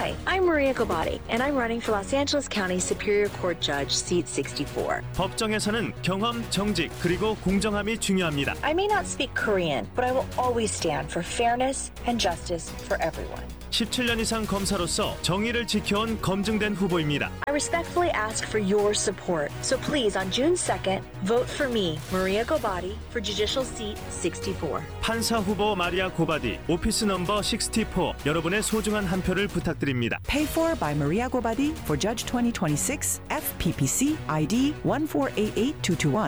Hi, I'm Maria Gobati, and I'm running for Los Angeles County Superior Court Judge, seat 64. 법정에서는 경험, 정직, 그리고 공정함이 중요합니다. I may not speak Korean, but I will always stand for fairness and justice for everyone. 17년 이상 검사로서 정의를 지켜온 검증된 후보입니다. I respectfully ask for your support. So please, on June 2nd, vote for me, Maria Gobati, for Judicial Seat 64. 판사 후보 마리아 고바디, 오피스 넘버 64. 여러분의 소중한 한 표를 부탁드립니다. Paid for by Maria Gobadi for Judge 2026, FPPC ID 1488221.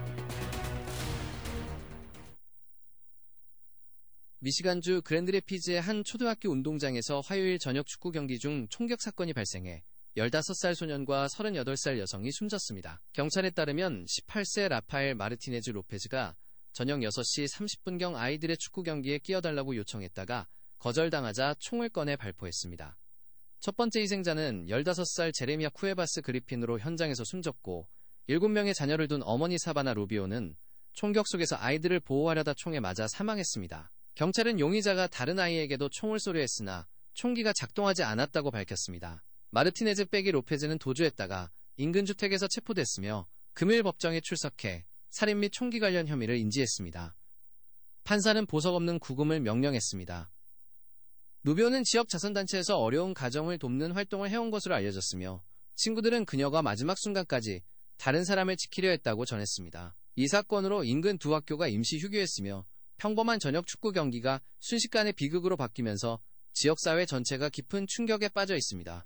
미시간주 그랜드래피즈의 한 초등학교 운동장에서 화요일 저녁 축구 경기 중 총격 사건이 발생해 15살 소년과 38살 여성이 숨졌습니다. 경찰에 따르면 18세 라파엘 마르티네즈 로페즈가 저녁 6시 30분경 아이들의 축구 경기에 끼어달라고 요청했다가 거절당하자 총을 꺼내 발포했습니다. 첫 번째 희생자는 15살 제레미아 쿠에바스 그리핀으로 현장에서 숨졌고 7명의 자녀를 둔 어머니 사바나 루비오는 총격 속에서 아이들을 보호하려다 총에 맞아 사망했습니다. 경찰은 용의자가 다른 아이에게도 총을 쏘려 했으나 총기가 작동하지 않았다고 밝혔습니다. 마르티네즈 빼기 로페즈는 도주했다가 인근 주택에서 체포됐으며 금일 법정에 출석해 살인 및 총기 관련 혐의를 인지했습니다. 판사는 보석 없는 구금을 명령했습니다. 루비오는 지역 자선단체에서 어려운 가정을 돕는 활동을 해온 것으로 알려졌으며 친구들은 그녀가 마지막 순간까지 다른 사람을 지키려 했다고 전했습니다. 이 사건으로 인근 두 학교가 임시 휴교했으며 평범한 저녁 축구 경기가 순식간에 비극으로 바뀌면서 지역사회 전체가 깊은 충격에 빠져 있습니다.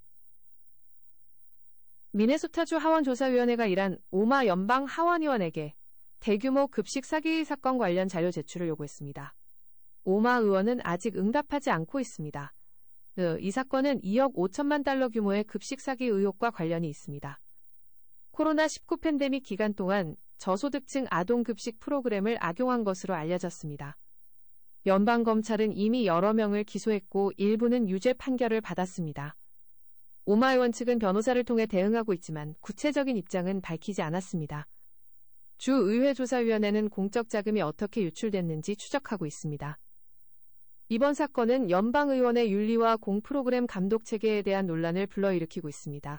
미네소타주 하원조사위원회가 일한 오마 연방 하원의원에게 대규모 급식 사기 사건 관련 자료 제출을 요구했습니다. 오마 의원은 아직 응답하지 않고 있습니다. 이 사건은 2억 5천만 달러 규모의 급식 사기 의혹과 관련이 있습니다. 코로나19 팬데믹 기간 동안 저소득층 아동급식 프로그램을 악용한 것으로 알려졌습니다. 연방검찰은 이미 여러 명을 기소했고 일부는 유죄 판결을 받았습니다. 오마 의원 측은 변호사를 통해 대응하고 있지만 구체적인 입장은 밝히지 않았습니다. 주의회조사위원회는 공적 자금이 어떻게 유출됐는지 추적하고 있습니다. 이번 사건은 연방의원의 윤리와 공프로그램 감독 체계에 대한 논란을 불러일으키고 있습니다.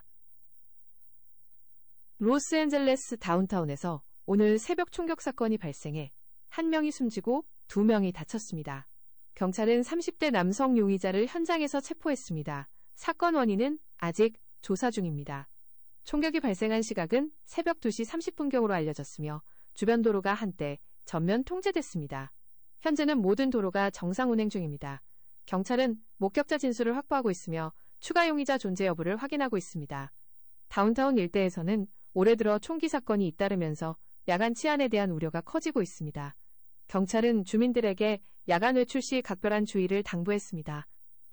로스앤젤레스 다운타운에서 오늘 새벽 총격 사건이 발생해 1명이 숨지고 2명이 다쳤습니다. 경찰은 30대 남성 용의자를 현장에서 체포했습니다. 사건 원인은 아직 조사 중입니다. 총격이 발생한 시각은 새벽 2시 30분경으로 알려졌으며 주변 도로가 한때 전면 통제됐습니다. 현재는 모든 도로가 정상 운행 중입니다. 경찰은 목격자 진술을 확보하고 있으며 추가 용의자 존재 여부를 확인하고 있습니다. 다운타운 일대에서는 올해 들어 총기 사건이 잇따르면서 야간 치안에 대한 우려가 커지고 있습니다. 경찰은 주민들에게 야간 외출 시 각별한 주의를 당부했습니다.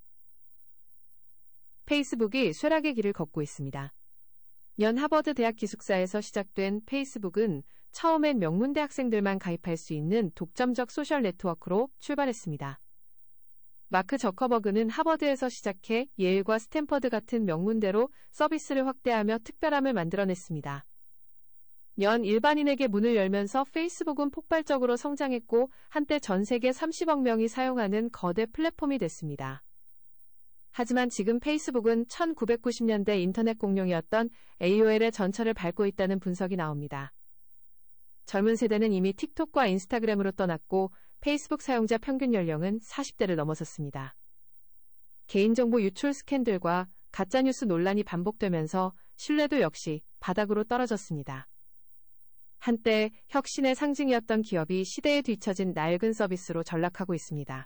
페이스북이 쇠락의 길을 걷고 있습니다. 연 하버드 대학 기숙사에서 시작된 페이스북은 처음엔 명문대 학생들만 가입할 수 있는 독점적 소셜 네트워크로 출발했습니다. 마크 저커버그는 하버드에서 시작해 예일과 스탠퍼드 같은 명문대로 서비스를 확대하며 특별함을 만들어냈습니다. 연 일반인에게 문을 열면서 페이스북은 폭발적으로 성장했고 한때 전 세계 30억 명이 사용하는 거대 플랫폼이 됐습니다. 하지만 지금 페이스북은 1990년대 인터넷 공룡이었던 AOL의 전철을 밟고 있다는 분석이 나옵니다. 젊은 세대는 이미 틱톡과 인스타그램으로 떠났고 페이스북 사용자 평균 연령은 40대를 넘어섰습니다. 개인정보 유출 스캔들과 가짜뉴스 논란이 반복되면서 신뢰도 역시 바닥으로 떨어졌습니다. 한때 혁신의 상징이었던 기업이 시대에 뒤처진 낡은 서비스로 전락하고 있습니다.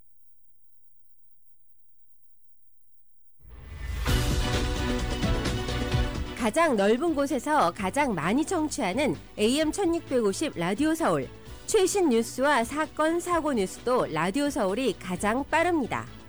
가장 넓은 곳에서 가장 많이 청취하는 AM 1650 라디오 서울. 최신 뉴스와 사건, 사고 뉴스도 라디오 서울이 가장 빠릅니다.